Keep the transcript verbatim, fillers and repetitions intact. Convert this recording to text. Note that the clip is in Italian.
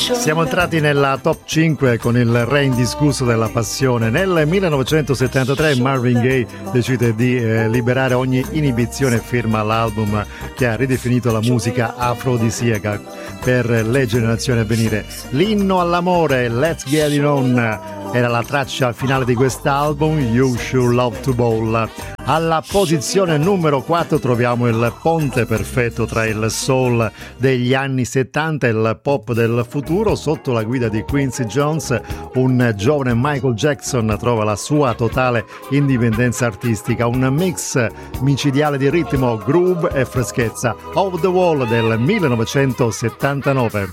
Siamo entrati nella top cinque con il re indiscusso della passione. Nel millenovecentosettantatré Marvin Gaye decide di eh, liberare ogni inibizione e firma l'album che ha ridefinito la musica afrodisiaca per le generazioni a venire. L'inno all'amore, Let's Get It On, era la traccia finale di quest'album, You Sure Love to Bowl. Alla posizione numero quattro troviamo il ponte perfetto tra il soul degli anni settanta e il pop del futuro. Sotto la guida di Quincy Jones, un giovane Michael Jackson trova la sua totale indipendenza artistica, un mix micidiale di ritmo, groove e freschezza. Off the Wall del millenovecentosettantanove.